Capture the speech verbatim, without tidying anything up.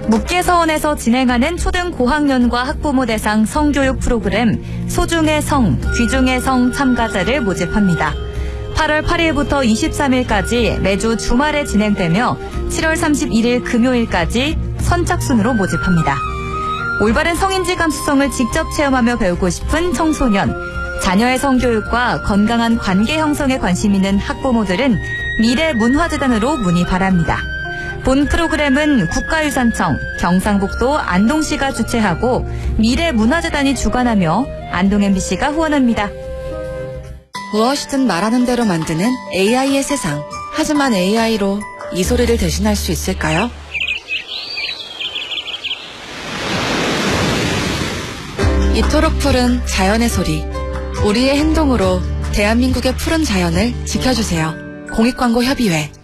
묵계서원에서 진행하는 초등 고학년과 학부모 대상 성교육 프로그램 소중의 성, 귀중의 성 참가자를 모집합니다. 팔월 팔일부터 이십삼일까지 매주 주말에 진행되며 칠월 삼십일일 금요일까지 선착순으로 모집합니다. 올바른 성인지 감수성을 직접 체험하며 배우고 싶은 청소년, 자녀의 성교육과 건강한 관계 형성에 관심 있는 학부모들은 미래문화재단으로 문의 바랍니다. 본 프로그램은 국가유산청, 경상북도 안동시가 주최하고 미래문화재단이 주관하며 안동 엠비씨가 후원합니다. 무엇이든 말하는 대로 만드는 에이아이의 세상. 하지만 에이아이로 이 소리를 대신할 수 있을까요? 이토록 푸른 자연의 소리. 우리의 행동으로 대한민국의 푸른 자연을 지켜주세요. 공익광고협의회